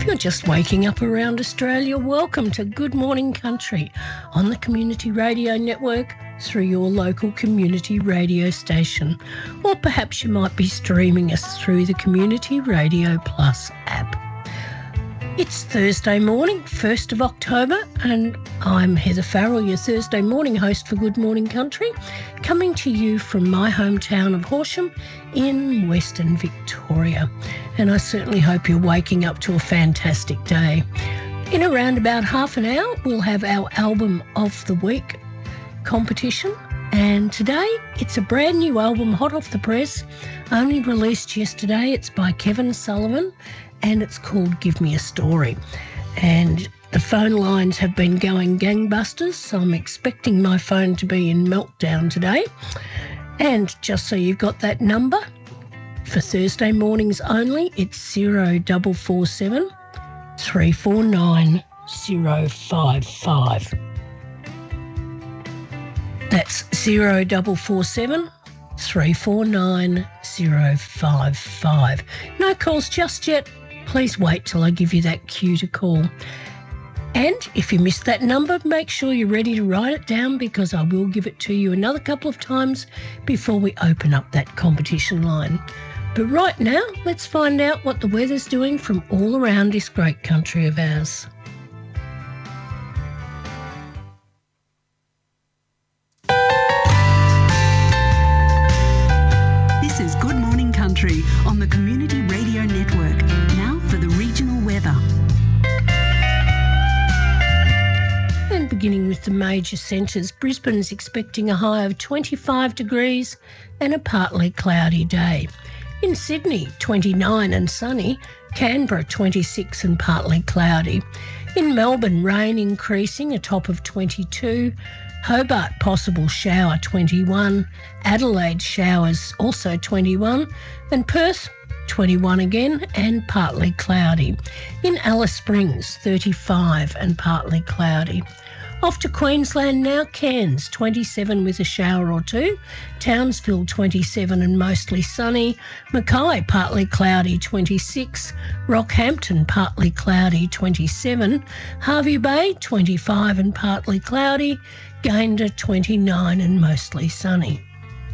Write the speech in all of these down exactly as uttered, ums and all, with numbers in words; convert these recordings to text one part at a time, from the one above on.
If you're just waking up around Australia, welcome to Good Morning Country on the Community Radio Network through your local community radio station. Or perhaps you might be streaming us through the Community Radio Plus app. It's Thursday morning, first of October, and I'm Heather Farrell, your Thursday morning host for Good Morning Country, coming to you from my hometown of Horsham in Western Victoria. And I certainly hope you're waking up to a fantastic day. In around about half an hour, we'll have our Album of the Week competition. And today, it's a brand new album, hot off the press, only released yesterday. It's by Kevin Sullivan, and it's called Give Me a Story. And the phone lines have been going gangbusters, so I'm expecting my phone to be in meltdown today. And just so you've got that number, for Thursday mornings only, it's zero four four seven, three four nine, zero five five. That's zero four four seven, three four nine, zero five five. No calls just yet. Please wait till I give you that cue to call. And if you missed that number, make sure you're ready to write it down, because I will give it to you another couple of times before we open up that competition line. But right now, let's find out what the weather's doing from all around this great country of ours. This is Good Morning Country on the Community Radio Network. Now for the regional weather. And beginning with the major centres, Brisbane's expecting a high of twenty-five degrees and a partly cloudy day. In Sydney, twenty-nine and sunny. Canberra, twenty-six and partly cloudy. In Melbourne, rain increasing, a top of twenty-two. Hobart, possible shower, twenty-one. Adelaide, showers, also twenty-one. And Perth, twenty-one again and partly cloudy. In Alice Springs, thirty-five and partly cloudy. Off to Queensland now, Cairns, twenty-seven with a shower or two. Townsville, twenty-seven and mostly sunny. Mackay, partly cloudy, twenty-six. Rockhampton, partly cloudy, twenty-seven. Hervey Bay, twenty-five and partly cloudy. Gayndah, twenty-nine and mostly sunny.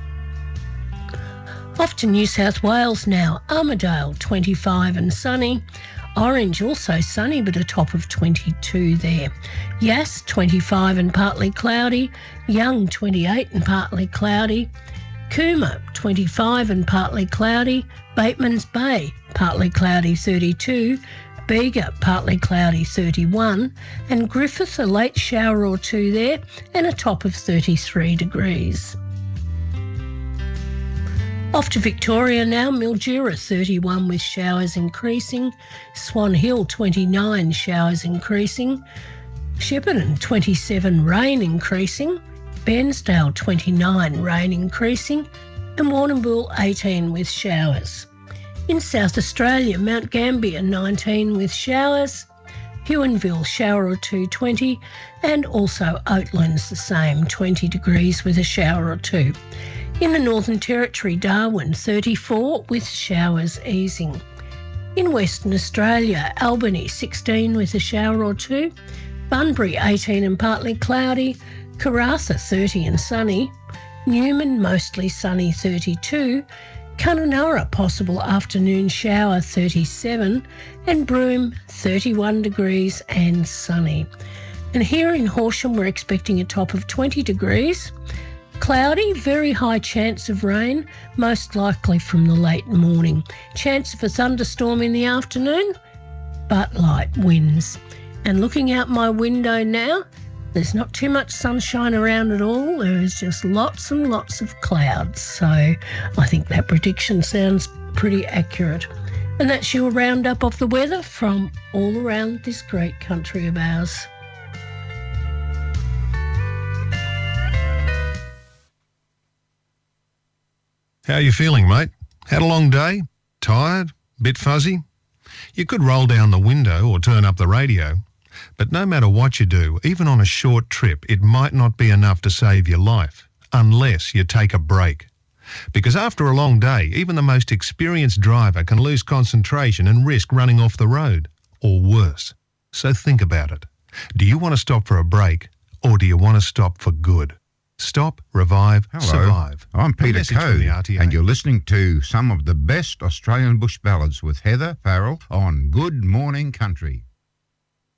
Off to New South Wales now, Armidale, twenty-five and sunny. Orange, also sunny, but a top of twenty-two there. Yass, twenty-five and partly cloudy. Young, twenty-eight and partly cloudy. Cooma, twenty-five and partly cloudy. Bateman's Bay, partly cloudy, thirty-two. Bega, partly cloudy, thirty-one. And Griffith, a late shower or two there, and a top of thirty-three degrees. Off to Victoria now, Mildura, thirty-one with showers increasing. Swan Hill, twenty-nine, showers increasing. Shepparton, twenty-seven, rain increasing. Bairnsdale, twenty-nine, rain increasing. And Warrnambool, eighteen with showers. In South Australia, Mount Gambier, nineteen with showers. Huonville, shower or two, twenty. And also Oatlands, the same, twenty degrees with a shower or two. In the Northern Territory, Darwin, thirty-four with showers easing. In Western Australia, Albany, sixteen with a shower or two. Bunbury, eighteen and partly cloudy. Karratha, thirty and sunny. Newman, mostly sunny, thirty-two. Kununurra, possible afternoon shower, thirty-seven. And Broome, thirty-one degrees and sunny. And here in Horsham, we're expecting a top of twenty degrees. Cloudy, very high chance of rain, most likely from the late morning. Chance of a thunderstorm in the afternoon, but light winds. And looking out my window now, there's not too much sunshine around at all. There is just lots and lots of clouds. So I think that prediction sounds pretty accurate. And that's your roundup of the weather from all around this great country of ours. How are you feeling, mate? Had a long day? Tired? Bit fuzzy? You could roll down the window or turn up the radio. But no matter what you do, even on a short trip, it might not be enough to save your life, unless you take a break. Because after a long day, even the most experienced driver can lose concentration and risk running off the road. or worse. So think about it. Do you want to stop for a break, or do you want to stop for good? Stop, revive, Hello, survive. I'm Peter Code, and you're listening to some of the best Australian bush ballads with Heather Farrell on Good Morning Country.